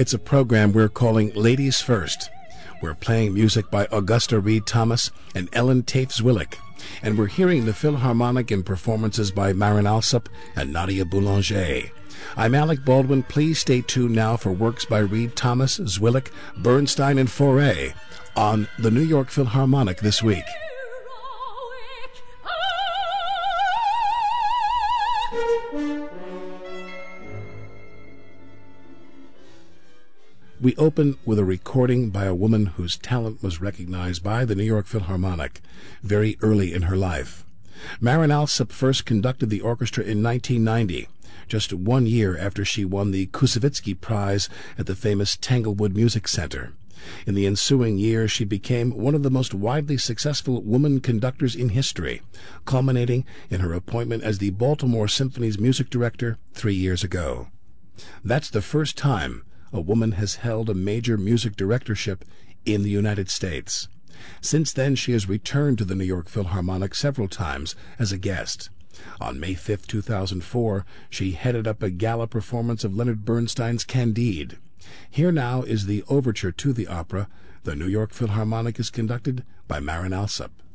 It's a program we're calling Ladies First. We're playing music by Augusta Reed Thomas and Ellen Tafe-Zwillich, and we're hearing the Philharmonic in performances by Marin Alsop and Nadia Boulanger. I'm Alec Baldwin. Please stay tuned now for works by Reed Thomas, Zwillich, Bernstein, and Fauré on the New York Philharmonic this week. We open with a recording by a woman whose talent was recognized by the New York Philharmonic very early in her life. Marin Alsop first conducted the orchestra in 1990, just 1 year after she won the Koussevitzky Prize at the famous Tanglewood Music Center. In the ensuing year, she became one of the most widely successful woman conductors in history, culminating in her appointment as the Baltimore Symphony's music director 3 years ago. That's the first time a woman has held a major music directorship in the United States. Since then, she has returned to the New York Philharmonic several times as a guest. On May 5, 2004, she headed up a gala performance of Leonard Bernstein's Candide. Here now is the overture to the opera. The New York Philharmonic is conducted by Marin Alsop.